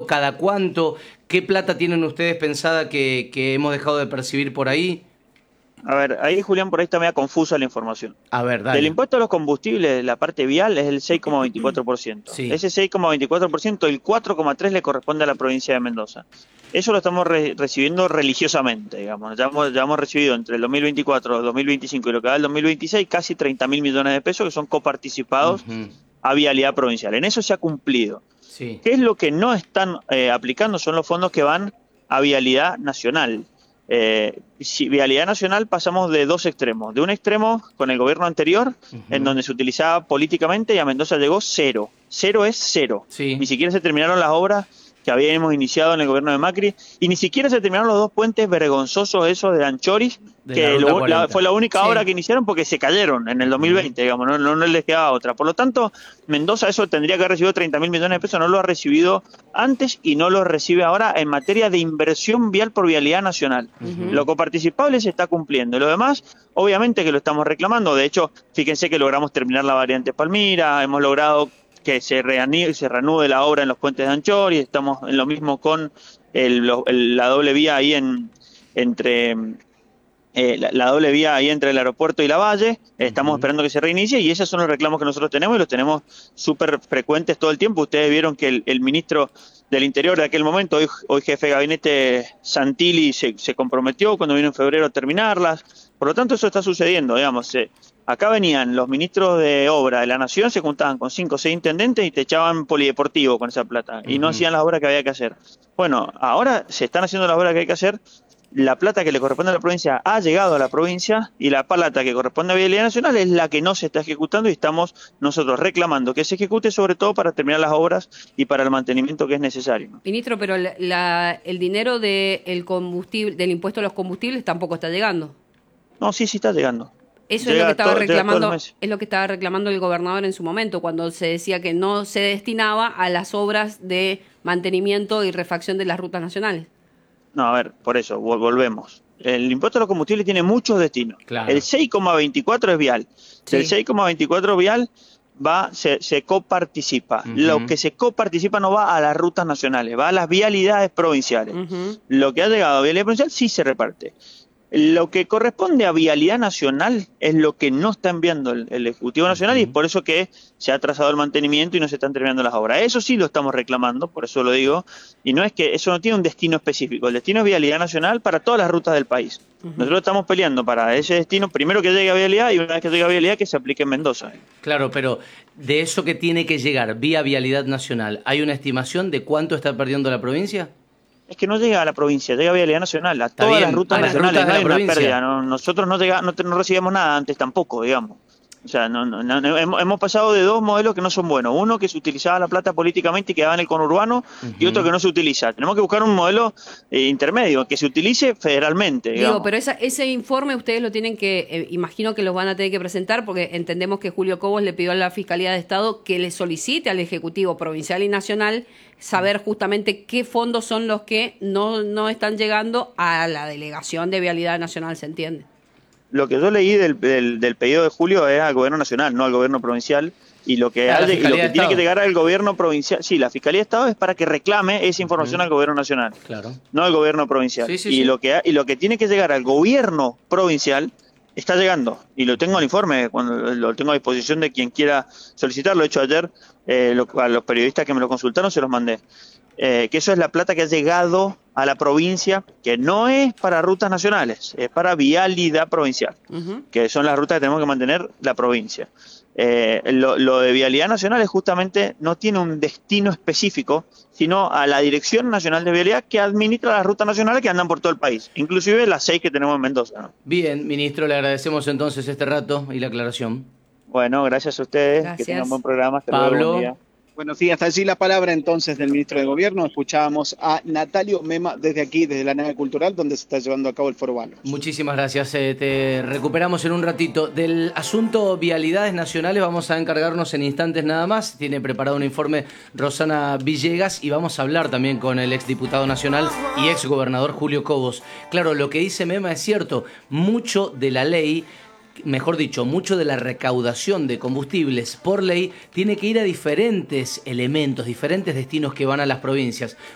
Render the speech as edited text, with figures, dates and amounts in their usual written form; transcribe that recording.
cada cuánto, qué plata tienen ustedes pensada que hemos dejado de percibir por ahí. A ver, ahí Julián, por ahí está media confusa la información. A ver, Del dale. impuesto a los combustibles, la parte vial es el 6,24%. Sí. Ese 6,24%, el 4,3% le corresponde a la provincia de Mendoza. Eso lo estamos recibiendo religiosamente, digamos. Ya hemos recibido entre el 2024, el 2025 y lo que va del 2026 casi 30.000 millones de pesos que son coparticipados Ujú. a vialidad provincial. En eso se ha cumplido. Sí. ¿Qué es lo que no están aplicando? Son los fondos que van a vialidad nacional. Vialidad nacional pasamos de dos extremos. De un extremo con el gobierno anterior, en donde se utilizaba políticamente, y a Mendoza llegó cero. Cero es cero. Sí. Ni siquiera se terminaron las obras que habíamos iniciado en el gobierno de Macri, y ni siquiera se terminaron los dos puentes vergonzosos esos de Anchoris, De que la Ruta 40. fue la única Sí. obra que iniciaron porque se cayeron en el 2020, digamos, no les quedaba otra. Por lo tanto, Mendoza eso tendría que haber recibido 30.000 millones de pesos, no lo ha recibido antes y no lo recibe ahora en materia de inversión vial por vialidad nacional. Lo coparticipable se está cumpliendo. Lo demás, obviamente que lo estamos reclamando. De hecho, fíjense que logramos terminar la variante Palmira, hemos logrado que se reanude la obra en los puentes de Anchori, estamos en lo mismo con la doble vía ahí entre la doble vía ahí entre el aeropuerto y la Valle. Estamos esperando que se reinicie, y esos son los reclamos que nosotros tenemos, y los tenemos súper frecuentes todo el tiempo. Ustedes vieron que el ministro del Interior de aquel momento, hoy jefe de gabinete, Santilli, se comprometió cuando vino en febrero a terminarlas. Por lo tanto, eso está sucediendo, digamos. Acá venían los ministros de obra de la Nación, se juntaban con 5 o 6 intendentes y te echaban polideportivo con esa plata, y no hacían las obras que había que hacer. Bueno, ahora se están haciendo las obras que hay que hacer. La plata que le corresponde a la provincia ha llegado a la provincia, y la plata que corresponde a Vialidad Nacional es la que no se está ejecutando, y estamos nosotros reclamando que se ejecute, sobre todo para terminar las obras y para el mantenimiento que es necesario. Ministro, pero el dinero del combustible, del impuesto a los combustibles tampoco está llegando. No, sí está llegando. Eso Llega es lo que estaba llega todos reclamando, los meses. es lo que estaba reclamando el gobernador en su momento, cuando se decía que no se destinaba a las obras de mantenimiento y refacción de las rutas nacionales. No, a ver, por eso, volvemos. El impuesto a los combustibles tiene muchos destinos. Claro. El 6,24 es vial. Sí. Del 6,24 vial se coparticipa. Lo que se coparticipa no va a las rutas nacionales, va a las vialidades provinciales. Lo que ha llegado a vialidad provincial sí se reparte. Lo que corresponde a vialidad nacional es lo que no está enviando el Ejecutivo Nacional, y es por eso que se ha atrasado el mantenimiento y no se están terminando las obras. Eso sí lo estamos reclamando, por eso lo digo, y no es que eso no tiene un destino específico. El destino es vialidad nacional para todas las rutas del país. Nosotros estamos peleando para ese destino, primero que llegue a vialidad, y una vez que llegue a vialidad que se aplique en Mendoza. Claro, pero de eso que tiene que llegar vía vialidad nacional, ¿hay una estimación de cuánto está perdiendo la provincia? Es que no llega a la provincia, llega a vialidad nacional, a todas las rutas nacionales, no hay una pérdida. Nosotros no recibimos nada antes tampoco, digamos. O sea, hemos pasado de dos modelos que no son buenos. Uno que se utilizaba la plata políticamente y quedaba en el conurbano, y otro que no se utiliza. Tenemos que buscar un modelo intermedio, que se utilice federalmente, digamos. Digo, pero ese informe ustedes lo tienen que, imagino que los van a tener que presentar, porque entendemos que Julio Cobos le pidió a la Fiscalía de Estado que le solicite al Ejecutivo Provincial y Nacional saber justamente qué fondos son los que no están llegando a la Delegación de Vialidad Nacional, ¿se entiende? Lo que yo leí del pedido de Julio es al gobierno nacional, no al gobierno provincial, y lo que tiene que llegar al gobierno provincial, sí, la Fiscalía de Estado es para que reclame esa información al gobierno nacional, claro, no al gobierno provincial. Sí. Lo que tiene que llegar al gobierno provincial está llegando, y lo tengo al informe, cuando lo tengo a disposición de quien quiera solicitarlo. Lo he hecho ayer, a los periodistas que me lo consultaron se los mandé. Que eso es la plata que ha llegado a la provincia, que no es para rutas nacionales, es para vialidad provincial, que son las rutas que tenemos que mantener la provincia. Lo de vialidad nacional es justamente, no tiene un destino específico, sino a la Dirección Nacional de Vialidad, que administra las rutas nacionales que andan por todo el país, inclusive las 6 que tenemos en Mendoza, ¿no? Bien, ministro, le agradecemos entonces este rato y la aclaración. Bueno, gracias a ustedes, Gracias. que tengan un buen programa. Hasta Pablo. luego, buen día. Bueno, sí, hasta allí la palabra entonces del ministro de Gobierno. Escuchábamos a Natalio Mema desde aquí, desde la nave cultural, donde se está llevando a cabo el Foro Balos. Muchísimas gracias, te recuperamos en un ratito. Del asunto vialidades nacionales vamos a encargarnos en instantes nada más. Tiene preparado un informe Rosana Villegas y vamos a hablar también con el exdiputado nacional y exgobernador Julio Cobos. Claro, lo que dice Mema es cierto, mucho de la ley, mejor dicho, mucho de la recaudación de combustibles por ley tiene que ir a diferentes elementos, diferentes destinos que van a las provincias.